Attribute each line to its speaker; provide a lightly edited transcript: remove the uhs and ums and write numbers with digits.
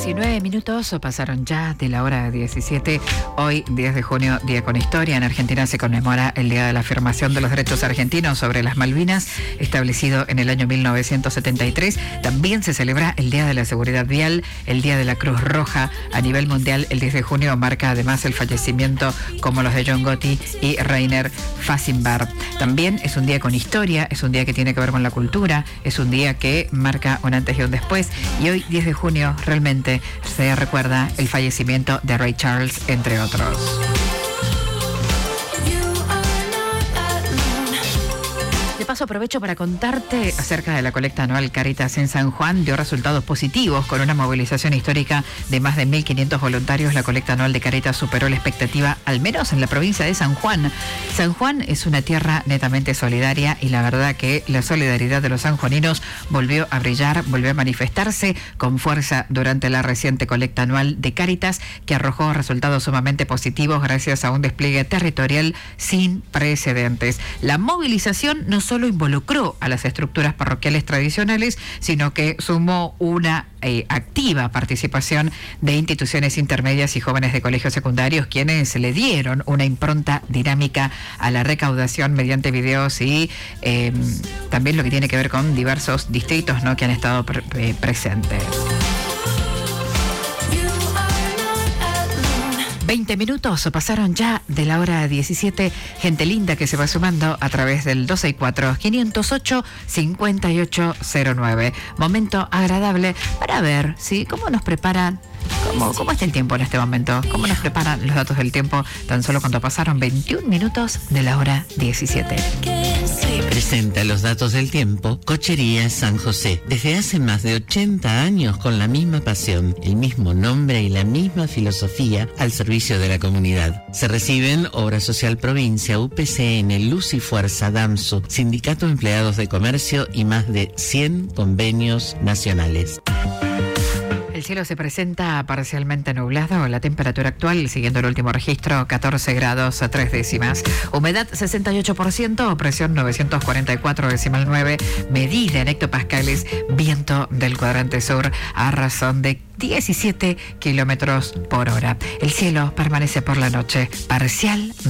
Speaker 1: 19 minutos pasaron ya de la hora 17. Hoy, 10 de junio, día con historia. En Argentina se conmemora el Día de la Afirmación de los Derechos Argentinos sobre las Malvinas, establecido en el año 1973. También se celebra el Día de la Seguridad Vial, el Día de la Cruz Roja. A nivel mundial, el 10 de junio marca además el fallecimiento como los de John Gotti y Rainer Fassenberg. También es un día con historia, es un día que tiene que ver con la cultura, es un día que marca un antes y un después. Y hoy, 10 de junio, realmente se recuerda el fallecimiento de Ray Charles, entre otros. De paso, aprovecho para contarte acerca de la colecta anual Cáritas en San Juan. Dio resultados positivos con una movilización histórica de más de 1.500 voluntarios. La colecta anual de Cáritas superó la expectativa, al menos en la provincia de San Juan. San Juan es una tierra netamente solidaria y la verdad que la solidaridad de los sanjuaninos volvió a brillar, volvió a manifestarse con fuerza durante la reciente colecta anual de Cáritas, que arrojó resultados sumamente positivos gracias a un despliegue territorial sin precedentes. La movilización no solo involucró a las estructuras parroquiales tradicionales, sino que sumó una activa participación de instituciones intermedias y jóvenes de colegios secundarios, quienes le dieron una impronta dinámica a la recaudación mediante videos y también lo que tiene que ver con diversos distritos, ¿no?, que han estado presentes. 20 minutos pasaron ya de la hora 17. Gente linda que se va sumando a través del 264-508-5809. Momento agradable para ver, ¿sí?, cómo nos preparan. ¿Cómo está el tiempo en este momento? ¿Cómo nos preparan los datos del tiempo tan solo cuando pasaron 21 minutos de la hora 17?
Speaker 2: Presenta los datos del tiempo Cochería San José. Desde hace más de 80 años con la misma pasión, el mismo nombre y la misma filosofía al servicio de la comunidad. Se reciben Obra Social Provincia, UPCN, Luz y Fuerza, DAMSU, Sindicato de Empleados de Comercio y más de 100 convenios nacionales.
Speaker 1: El cielo se presenta parcialmente nublado. La temperatura actual, siguiendo el último registro, 14 grados a 3 décimas. Humedad 68%, presión 944,9, medida en hectopascales, viento del cuadrante sur a razón de 17 kilómetros por hora. El cielo permanece por la noche parcial